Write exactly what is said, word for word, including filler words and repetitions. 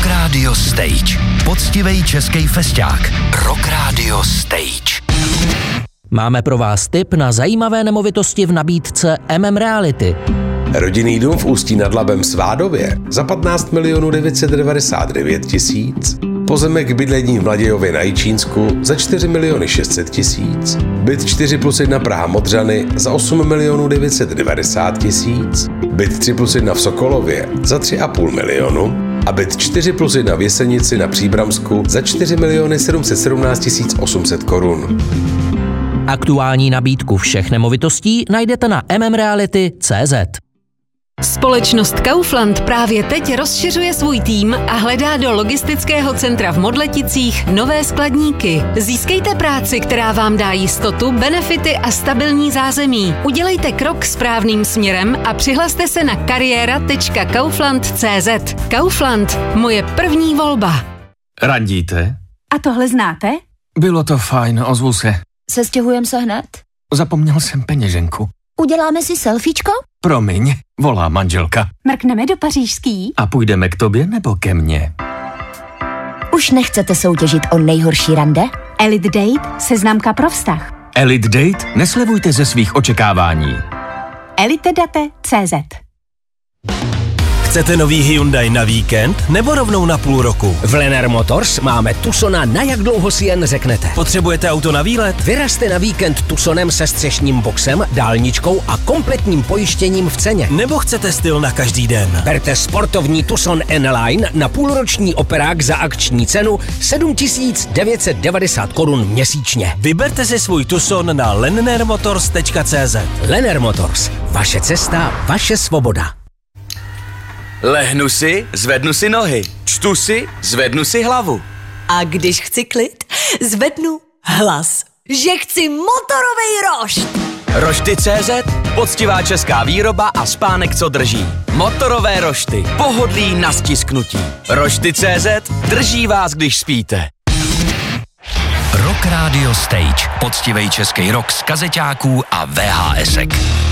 Radio Stage. Poctivej český festák. Rock Radio Stage. Máme pro vás tip na zajímavé nemovitosti v nabídce M M Reality. Rodinný dům v Ústí nad Labem Svádově za patnáct milionů devět set devadesát devět tisíc. Pozemek bydlení v Mladějově na Jičínsku za čtyři miliony šest set tisíc. Byt čtyři plus jedna Praha Modřany za osm milionů devět set devadesát tisíc. Byt tři plus jedna v Sokolově za tři a půl milionu. A byt čtyři plus jedna v Jesenici na Příbramsku za čtyři miliony sedm set sedmnáct tisíc osm set korun. Aktuální nabídku všech nemovitostí najdete na m m reality tečka c z. Společnost Kaufland právě teď rozšiřuje svůj tým a hledá do logistického centra v Modleticích nové skladníky. Získejte práci, která vám dá jistotu, benefity a stabilní zázemí. Udělejte krok správným směrem a přihlaste se na kariéra tečka kaufland tečka c z. Kaufland, moje první volba. Randíte? A tohle znáte? Bylo to fajn, ozvu se. Sestěhujem se hned? Zapomněl jsem peněženku. Uděláme si selfiečko? Promiň, volá manželka. Mrkneme do pařížský? A půjdeme k tobě nebo ke mně? Už nechcete soutěžit o nejhorší rande? Elite Date, seznamka pro vztah. Elite Date? Neslevujte ze svých očekávání. elitedate tečka c z. Chcete nový Hyundai na víkend nebo rovnou na půl roku? V Lennar Motors máme Tucsona na jak dlouho si jen řeknete. Potřebujete auto na výlet? Vyrazte na víkend Tucsonem se střešním boxem, dálničkou a kompletním pojištěním v ceně. Nebo chcete styl na každý den? Berte sportovní Tucson N-Line na půlroční operák za akční cenu sedm tisíc devět set devadesát korun měsíčně. Vyberte si svůj Tucson na lennar motors tečka c z. Lennar Motors. Vaše cesta, vaše svoboda. Lehnu si, zvednu si nohy. Čtu si, zvednu si hlavu. A když chci klid, zvednu hlas. Že chci motorovej rošt. Rošty tečka cé zet, poctivá česká výroba a spánek, co drží. Motorové rošty, pohodlí na stisknutí. Rošty tečka cé zet, drží vás, když spíte. Rock Radio Stage. Poctivej český rock z kazeťáků a vé há esek.